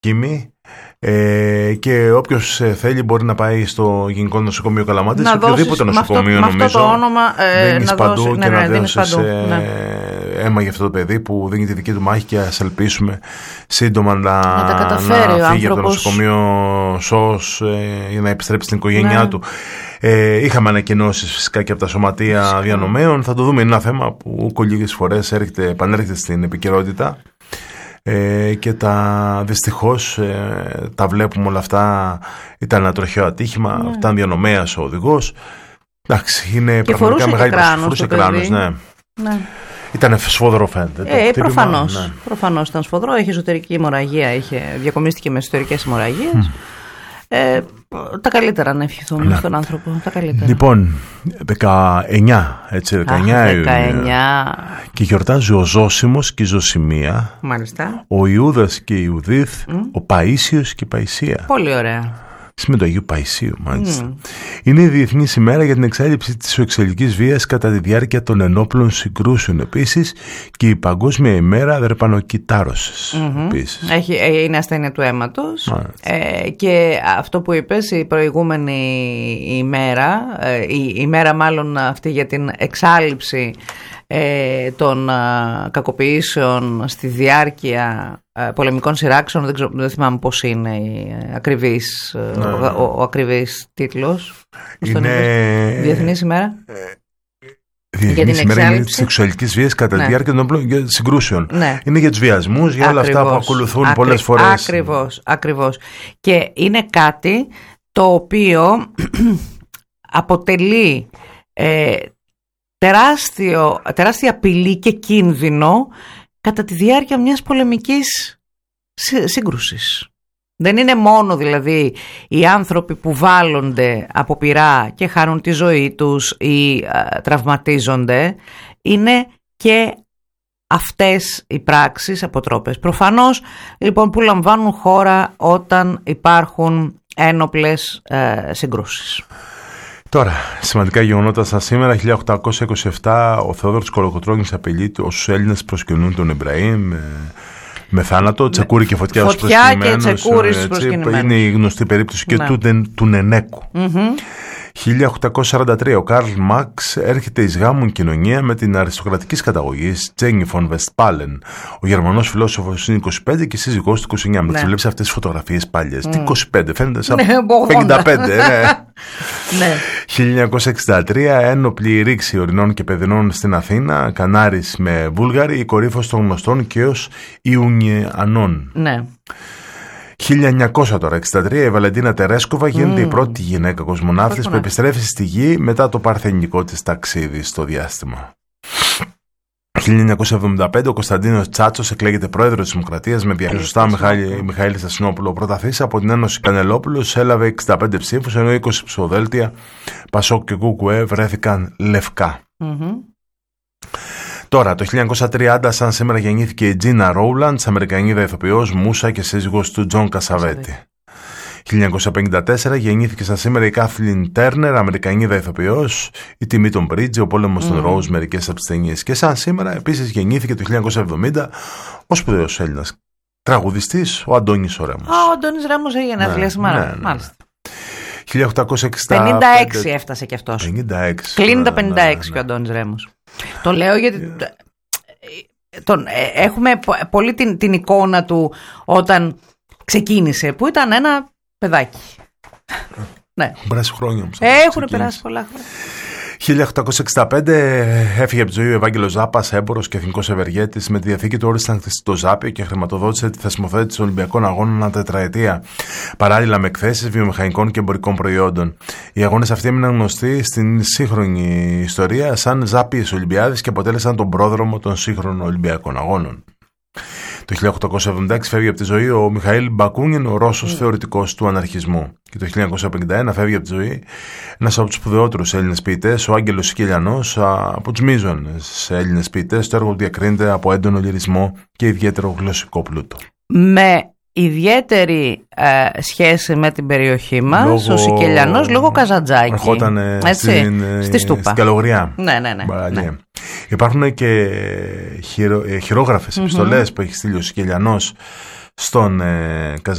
Κίμη. Και όποιος θέλει μπορεί να πάει στο Γενικό Νοσοκομείο Καλαμάτης, σε οποιοδήποτε νοσοκομείο, νομίζω. Με αυτό το όνομα δίνεις παντού και να δώσεις αίμα για αυτό το παιδί που δίνει τη δική του μάχη, και ας ελπίσουμε σύντομα να φύγει από το νοσοκομείο σως για να επιστρέψει στην οικογένειά του. Είχαμε ανακοινώσεις φυσικά και από τα σωματεία διανομέων. Θα το δούμε, είναι ένα θέμα που λίγες φορές επανέρχεται στην επικαιρότητα. Και δυστυχώς τα βλέπουμε όλα αυτά. Ήταν ένα τροχαίο ατύχημα, ήταν διανομέας ο οδηγός. Εντάξει, είναι και πραγματικά μεγάλη φορούσε κράνος. Ναι. Ήταν σφοδρό, φαίνεται. Προφανώς ήταν σφοδρό. Είχε εσωτερική αιμορραγία, διακομίστηκε με εσωτερικές αιμορραγίες. Τα καλύτερα να ευχηθούμε στον άνθρωπο. Τα καλύτερα. Λοιπόν, 19 Ιουνίου. Και γιορτάζει ο Ζώσιμος και η Ζωσιμία. Μάλιστα. Ο Ιούδας και η Ιουδίθ. Ο Παΐσιος και η Παϊσία. Πολύ ωραία. Με το Αγίου Παϊσίου, μάλιστα. Είναι η Διεθνής ημέρα για την εξάλληψη της σεξουαλικής βίας κατά τη διάρκεια των ενόπλων συγκρούσεων, επίσης, και η Παγκόσμια ημέρα δρεπανοκυτάρωσης. Είναι ασθένεια του αίματος. Και αυτό που είπες, η προηγούμενη ημέρα, η ημέρα μάλλον αυτή για την εξάλληψη των κακοποιήσεων στη διάρκεια πολεμικών σειράξεων, δεν θυμάμαι πώς είναι ο ακριβής τίτλος. Είναι Διεθνής ημέρα. Διεθνής ημέρα για τη σεξουαλική βία κατά τη διάρκεια των συγκρούσεων. Είναι για τους βιασμούς, για όλα αυτά που ακολουθούν πολλές φορές. Ακριβώς. Και είναι κάτι το οποίο αποτελεί τεράστια απειλή και κίνδυνο κατά τη διάρκεια μιας πολεμικής σύγκρουσης. Δεν είναι μόνο δηλαδή οι άνθρωποι που βάλλονται από πυρά και χάνουν τη ζωή τους ή τραυματίζονται, είναι και αυτές οι πράξεις αποτρόπες. Προφανώς λοιπόν που λαμβάνουν χώρα όταν υπάρχουν ένοπλες συγκρούσεις. Τώρα, σημαντικά γεγονότα στα σήμερα. 1827 ο Θεόδωρος Κολοκοτρώνης απειλεί όσους Έλληνες προσκυνούν τον Ιμπραήμ με θάνατο, τσεκούρι και φωτιά στους προσκυνημένους. Είναι η γνωστή περίπτωση και του Νενέκου. 1843 ο Καρλ Μαξ έρχεται εις γάμον κοινωνία με την αριστοκρατικής καταγωγής Τζένι φον Βεστπάλεν. Ο Γερμανός φιλόσοφος είναι 25 και σύζυγός του 29. Με τις βλέπεις αυτές τις φωτογραφίες παλιές. Τι 25, φαίνεται σαν 55. 1963 ένοπλη ρήξη ορεινών και παιδινών στην Αθήνα, Κανάρης με Βούλγαροι, η κορύφωση των γνωστών και ως Ιουνιανών. 1900 τώρα, 63, η Βαλεντίνα Τερέσκοβα γίνεται η πρώτη γυναίκα κοσμοναύτης που επιστρέφει στη Γη μετά το παρθενικό της ταξίδι στο διάστημα. 1975 ο Κωνσταντίνος Τσάτσος εκλέγεται πρόεδρος της Δημοκρατίας με διαχειριστά Μιχαήλ Στασινόπουλο. Πρωταθής από την Ένωση Κανελόπουλος, έλαβε 65 ψήφους, ενώ 20 ψηφοδέλτια Πασόκ και Κουκουέ βρέθηκαν λευκά. Τώρα, το 1930, σαν σήμερα, γεννήθηκε η Τζίνα Ρόουλαντς, Αμερικανίδα ηθοποιός, μούσα και σύζυγος του Τζον Κασαβέτη. 1954 γεννήθηκε σαν σήμερα η Κάθλιν Τέρνερ, Αμερικανίδα ηθοποιός, η Τιμή των Μπρίτζ, ο πόλεμος των Ροζ, μερικές από τις ταινίες. Και σαν σήμερα επίσης γεννήθηκε το 1970 ο σπουδαίος Έλληνας τραγουδιστής, ο Αντώνης ο Ρέμος. Ο Αντώνης Ρέμος έγινε αθλία σήμερα. Μάλιστα. 1865. 56 έφτασε κι αυτός. 56. Κλείνει τα 56 και ο Αντώνης Ρέμος. Το λέω γιατί έχουμε πολύ την εικόνα του όταν ξεκίνησε, που ήταν ένα παιδάκι. Έχουν περάσει χρόνια όμως. Έχουν περάσει πολλά χρόνια. 1865 έφυγε από τη ζωή ο Ευάγγελος Ζάπας, έμπορος και εθνικός ευεργέτης. Με τη διαθήκη του όρισαν στο Ζάπιο και χρηματοδότησε τη θεσμοθέτηση των Ολυμπιακών Αγώνων ανά τετραετία, παράλληλα με εκθέσεις βιομηχανικών και εμπορικών προϊόντων. Οι αγώνες αυτοί έμειναν γνωστοί στην σύγχρονη ιστορία σαν Ζάπιες Ολυμπιάδες και αποτέλεσαν τον πρόδρομο των σύγχρονων Ολυμπιακών Αγώνων. Το 1876 φεύγει από τη ζωή ο Μιχαήλ Μπακούνιν, ο Ρώσος θεωρητικός του αναρχισμού. Και το 1951 φεύγει από τη ζωή ένας από τους σπουδαιότερους Έλληνες ποιητές, ο Άγγελος Σικελιανός, από τους μείζονες Έλληνες ποιητές. Το έργο του διακρίνεται από έντονο λυρισμό και ιδιαίτερο γλωσσικό πλούτο. Με ιδιαίτερη σχέση με την περιοχή μας, ο Σικελιανός λόγω Καζαντζάκη. Ερχόταν στη Στούπα. Στην Καλογριά. Ναι. Υπάρχουν και χειρόγραφες επιστολές που έχει στείλει ο Σικελιανός στον Καζαντζάκη.